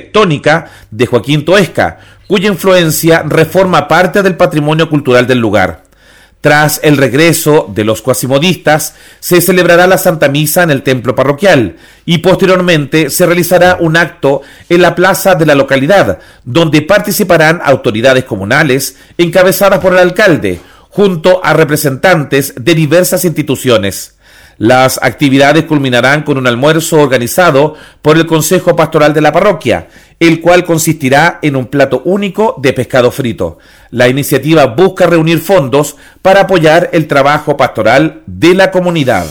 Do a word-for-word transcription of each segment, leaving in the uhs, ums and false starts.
arquitectónica de Joaquín Toesca, cuya influencia reforma parte del patrimonio cultural del lugar. Tras el regreso de los cuasimodistas, se celebrará la Santa Misa en el templo parroquial y posteriormente se realizará un acto en la plaza de la localidad, donde participarán autoridades comunales encabezadas por el alcalde, junto a representantes de diversas instituciones. Las actividades culminarán con un almuerzo organizado por el Consejo Pastoral de la parroquia, el cual consistirá en un plato único de pescado frito. La iniciativa busca reunir fondos para apoyar el trabajo pastoral de la comunidad.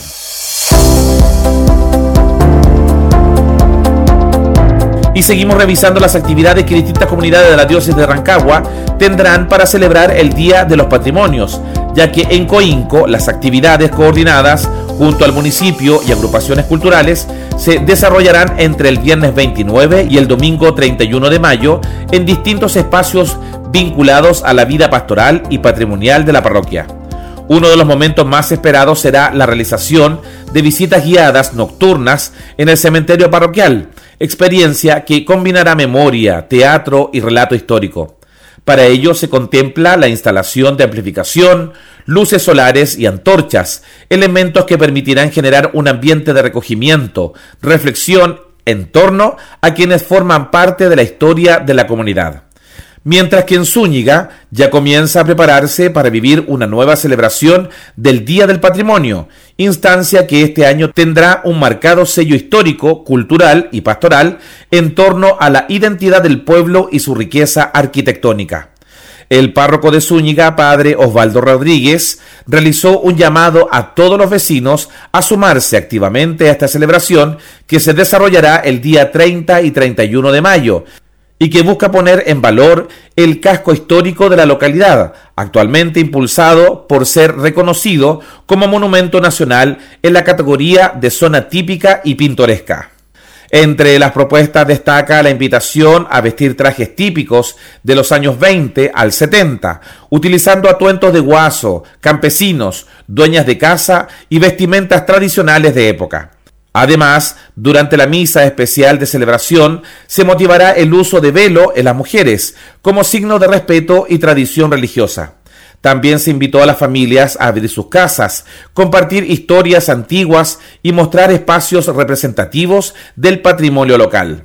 Y seguimos revisando las actividades que distintas comunidades de la diócesis de Rancagua tendrán para celebrar el Día de los Patrimonios, ya que en Coinco las actividades coordinadas junto al municipio y agrupaciones culturales se desarrollarán entre el viernes veintinueve y el domingo treinta y uno de mayo en distintos espacios vinculados a la vida pastoral y patrimonial de la parroquia. Uno de los momentos más esperados será la realización de visitas guiadas nocturnas en el cementerio parroquial, experiencia que combinará memoria, teatro y relato histórico. Para ello se contempla la instalación de amplificación, luces solares y antorchas, elementos que permitirán generar un ambiente de recogimiento, reflexión en torno a quienes forman parte de la historia de la comunidad. Mientras que en Zúñiga ya comienza a prepararse para vivir una nueva celebración del Día del Patrimonio, instancia que este año tendrá un marcado sello histórico, cultural y pastoral en torno a la identidad del pueblo y su riqueza arquitectónica. El párroco de Zúñiga, padre Osvaldo Rodríguez, realizó un llamado a todos los vecinos a sumarse activamente a esta celebración que se desarrollará el día treinta y treinta y uno de mayo, y que busca poner en valor el casco histórico de la localidad, actualmente impulsado por ser reconocido como monumento nacional en la categoría de zona típica y pintoresca. Entre las propuestas destaca la invitación a vestir trajes típicos de los años veinte al setenta, utilizando atuendos de guaso, campesinos, dueñas de casa y vestimentas tradicionales de época. Además, durante la misa especial de celebración se motivará el uso de velo en las mujeres como signo de respeto y tradición religiosa. También se invitó a las familias a abrir sus casas, compartir historias antiguas y mostrar espacios representativos del patrimonio local.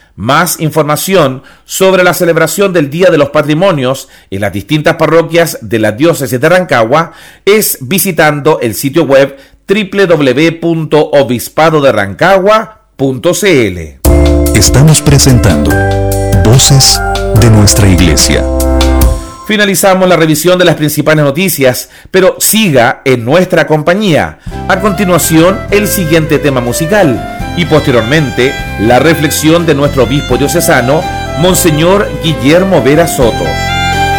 Más información sobre la celebración del Día de los Patrimonios en las distintas parroquias de la diócesis de Rancagua es visitando el sitio web doble u doble u doble u punto obispado de rancagua punto c l. Estamos presentando Voces de nuestra Iglesia. Finalizamos la revisión de las principales noticias, pero siga en nuestra compañía. A continuación, el siguiente tema musical y posteriormente la reflexión de nuestro obispo diocesano, Monseñor Guillermo Vera Soto.